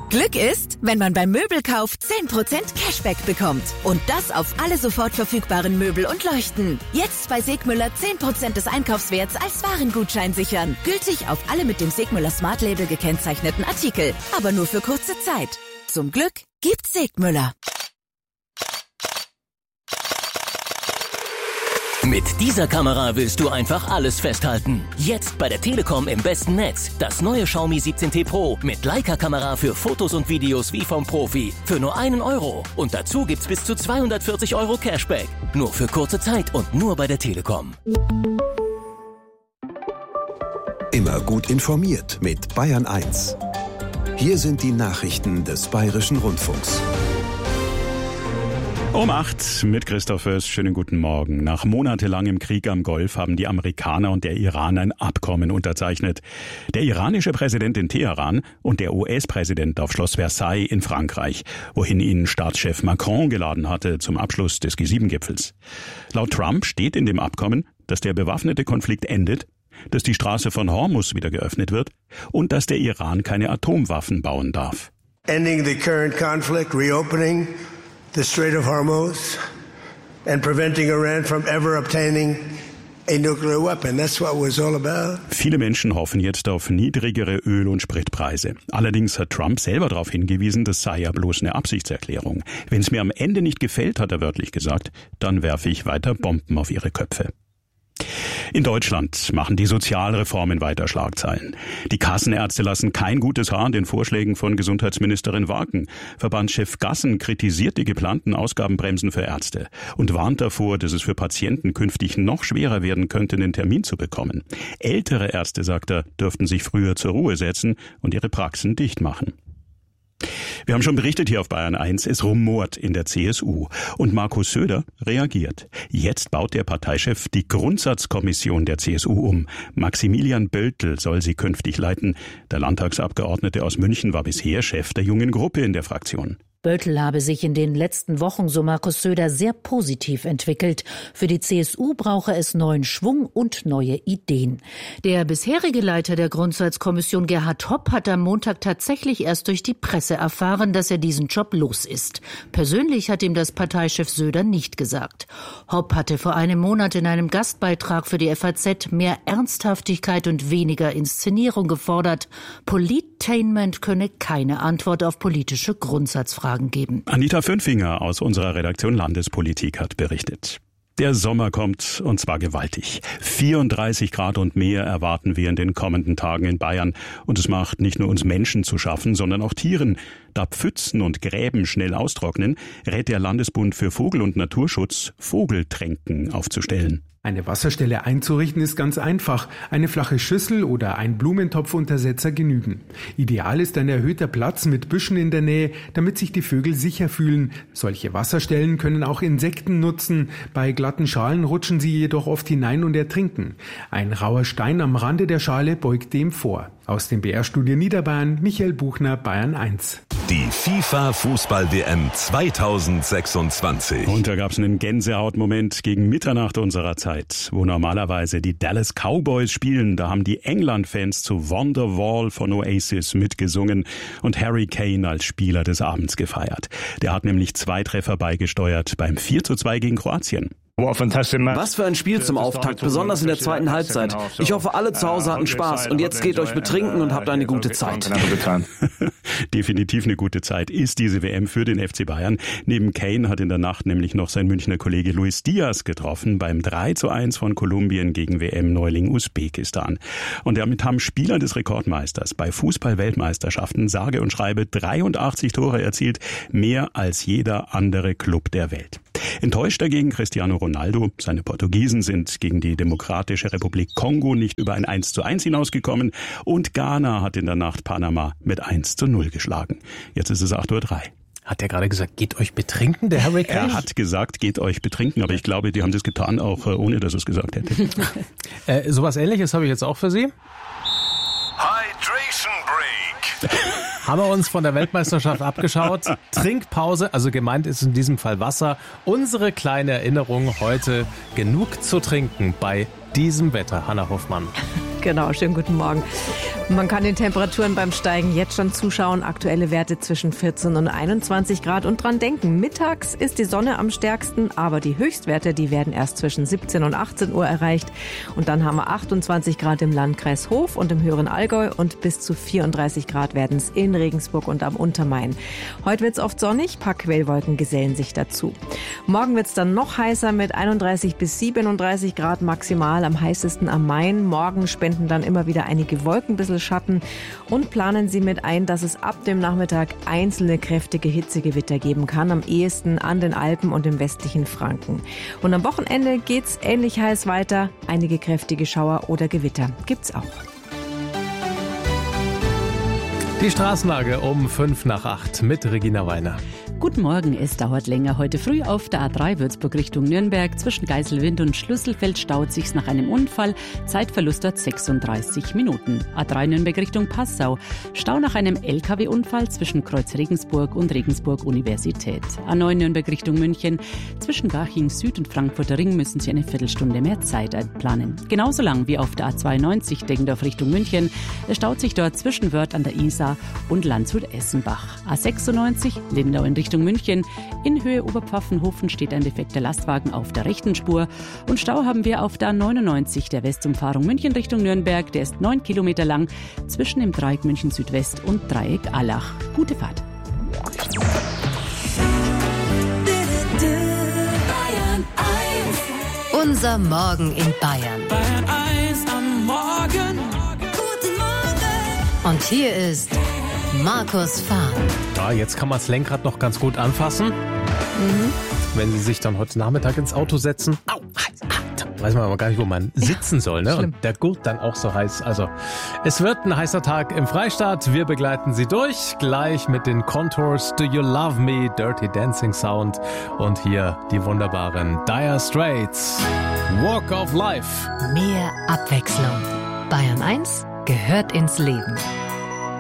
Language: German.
Glück ist, wenn man beim Möbelkauf 10% Cashback bekommt. Und das auf alle sofort verfügbaren Möbel und Leuchten. Jetzt bei Segmüller 10% des Einkaufswerts als Warengutschein sichern. Gültig auf alle mit dem Segmüller Smart Label gekennzeichneten Artikel. Aber nur für kurze Zeit. Zum Glück gibt's Segmüller. Mit dieser Kamera willst du einfach alles festhalten. Jetzt bei der Telekom im besten Netz. Das neue Xiaomi 17T Pro mit Leica-Kamera für Fotos und Videos wie vom Profi. Für nur €1. Und dazu gibt's bis zu 240 € Cashback. Nur für kurze Zeit und nur bei der Telekom. Immer gut informiert mit Bayern 1. Hier sind die Nachrichten des Bayerischen Rundfunks. Um 8 mit Christoph Fürst. Schönen guten Morgen. Nach monatelangem Krieg am Golf haben die Amerikaner und der Iran ein Abkommen unterzeichnet. Der iranische Präsident in Teheran und der US-Präsident auf Schloss Versailles in Frankreich, wohin ihn Staatschef Macron geladen hatte zum Abschluss des G7-Gipfels. Laut Trump steht in dem Abkommen, dass der bewaffnete Konflikt endet, dass die Straße von Hormuz wieder geöffnet wird und dass der Iran keine Atomwaffen bauen darf. Ending the current conflict, reopening the Strait of Hormuz and preventing Iran from ever obtaining a nuclear weapon. That's what it was all about. Viele Menschen hoffen jetzt auf niedrigere Öl- und Spritpreise. Allerdings hat Trump selber darauf hingewiesen, das sei ja bloß eine Absichtserklärung. Wenn es mir am Ende nicht gefällt, hat er wörtlich gesagt, dann werfe ich weiter Bomben auf ihre Köpfe. In Deutschland machen die Sozialreformen weiter Schlagzeilen. Die Kassenärzte lassen kein gutes Haar an den Vorschlägen von Gesundheitsministerin Waken. Verbandschef Gassen kritisiert die geplanten Ausgabenbremsen für Ärzte und warnt davor, dass es für Patienten künftig noch schwerer werden könnte, einen Termin zu bekommen. Ältere Ärzte, sagt er, dürften sich früher zur Ruhe setzen und ihre Praxen dicht machen. Wir haben schon berichtet hier auf Bayern 1, es rumort in der CSU. Und Markus Söder reagiert. Jetzt baut der Parteichef die Grundsatzkommission der CSU um. Maximilian Böltl soll sie künftig leiten. Der Landtagsabgeordnete aus München war bisher Chef der jungen Gruppe in der Fraktion. Böltl habe sich in den letzten Wochen, so Markus Söder, sehr positiv entwickelt. Für die CSU brauche es neuen Schwung und neue Ideen. Der bisherige Leiter der Grundsatzkommission, Gerhard Hopp, hat am Montag tatsächlich erst durch die Presse erfahren, dass er diesen Job los ist. Persönlich hat ihm das Parteichef Söder nicht gesagt. Hopp hatte vor einem Monat in einem Gastbeitrag für die FAZ mehr Ernsthaftigkeit und weniger Inszenierung gefordert. Politainment könne keine Antwort auf politische Grundsatzfragen geben. Anita Fünfinger aus unserer Redaktion Landespolitik hat berichtet. Der Sommer kommt, und zwar gewaltig. 34 Grad und mehr erwarten wir in den kommenden Tagen in Bayern. Und es macht nicht nur uns Menschen zu schaffen, sondern auch Tieren. Da Pfützen und Gräben schnell austrocknen, rät der Landesbund für Vogel- und Naturschutz, Vogeltränken aufzustellen. Eine Wasserstelle einzurichten ist ganz einfach. Eine flache Schüssel oder ein Blumentopfuntersetzer genügen. Ideal ist ein erhöhter Platz mit Büschen in der Nähe, damit sich die Vögel sicher fühlen. Solche Wasserstellen können auch Insekten nutzen. Bei glatten Schalen rutschen sie jedoch oft hinein und ertrinken. Ein rauer Stein am Rande der Schale beugt dem vor. Aus dem BR-Studio Niederbayern, Michael Buchner, Bayern 1. Die FIFA-Fußball-WM 2026. Und da gab es einen Gänsehautmoment gegen Mitternacht unserer Zeit, wo normalerweise die Dallas Cowboys spielen. Da haben die England-Fans zu Wonderwall von Oasis mitgesungen und Harry Kane als Spieler des Abends gefeiert. Der hat nämlich 2 Treffer beigesteuert beim 4:2 gegen Kroatien. Was für ein Spiel zum Auftakt, besonders in der zweiten Halbzeit. Ich hoffe, alle zu Hause hatten Spaß und jetzt geht euch betrinken und habt eine gute Zeit. Definitiv eine gute Zeit ist diese WM für den FC Bayern. Neben Kane hat in der Nacht nämlich noch sein Münchner Kollege Luis Diaz getroffen beim 3:1 von Kolumbien gegen WM-Neuling Usbekistan. Und damit haben Spieler des Rekordmeisters bei Fußball-Weltmeisterschaften sage und schreibe 83 Tore erzielt, mehr als jeder andere Club der Welt. Enttäuscht dagegen Cristiano Ronaldo. Seine Portugiesen sind gegen die Demokratische Republik Kongo nicht über ein 1:1 hinausgekommen und Ghana hat in der Nacht Panama mit 1:0 geschlagen. Jetzt ist es 8:03 Uhr. Hat er gerade gesagt, geht euch betrinken, der Harry Kane? Er hat gesagt, geht euch betrinken, aber ich glaube, die haben das getan, auch ohne dass er es gesagt hätte. Sowas Ähnliches habe ich jetzt auch für Sie. Hydration Break. Haben wir uns von der Weltmeisterschaft abgeschaut. Trinkpause, also gemeint ist in diesem Fall Wasser. Unsere kleine Erinnerung heute, genug zu trinken bei diesem Wetter. Hannah Hoffmann. Genau, schönen guten Morgen. Man kann den Temperaturen beim Steigen jetzt schon zuschauen. Aktuelle Werte zwischen 14 und 21 Grad. Und dran denken, mittags ist die Sonne am stärksten, aber die Höchstwerte, die werden erst zwischen 17 und 18 Uhr erreicht. Und dann haben wir 28 Grad im Landkreis Hof und im höheren Allgäu und bis zu 34 Grad werden es in Regensburg und am Untermain. Heute wird es oft sonnig, paar Quellwolken gesellen sich dazu. Morgen wird es dann noch heißer mit 31 bis 37 Grad maximal, am heißesten am Main. Morgen spenden dann immer wieder einige Wolken ein bisschen Schatten und planen Sie mit ein, dass es ab dem Nachmittag einzelne kräftige Hitzegewitter geben kann, am ehesten an den Alpen und im westlichen Franken. Und am Wochenende geht's ähnlich heiß weiter, einige kräftige Schauer oder Gewitter gibt's auch. Die Straßenlage um 7:55 mit Regina Weiner. Guten Morgen, es dauert länger. Heute früh auf der A3 Würzburg Richtung Nürnberg. Zwischen Geiselwind und Schlüsselfeld staut sich's nach einem Unfall. Zeitverlust dort 36 Minuten. A3 Nürnberg Richtung Passau. Stau nach einem LKW-Unfall zwischen Kreuz Regensburg und Regensburg Universität. A9 Nürnberg Richtung München. Zwischen Garching Süd und Frankfurter Ring müssen Sie eine Viertelstunde mehr Zeit einplanen. Genauso lang wie auf der A92 Deggendorf Richtung München. Es staut sich dort zwischen Wörth an der Isar und Landshut-Essenbach. A96 Lindau in Richtung München. In Höhe Oberpfaffenhofen steht ein defekter Lastwagen auf der rechten Spur. Und Stau haben wir auf der A99 der Westumfahrung München Richtung Nürnberg. Der ist 9 Kilometer lang zwischen dem Dreieck München Südwest und Dreieck Allach. Gute Fahrt. Unser Morgen in Bayern. Bayern 1 am Morgen. Guten Morgen. Und hier ist Markus Fahren. Ja, jetzt kann man das Lenkrad noch ganz gut anfassen. Wenn Sie sich dann heute Nachmittag ins Auto setzen. Au, da weiß man aber gar nicht, wo man sitzen soll, ne? Und der Gurt dann auch so heiß. Also, es wird ein heißer Tag im Freistaat. Wir begleiten Sie durch. Gleich mit den Contours, Do You Love Me, Dirty Dancing Sound. Und hier die wunderbaren Dire Straits, Walk of Life. Mehr Abwechslung. Bayern 1 gehört ins Leben.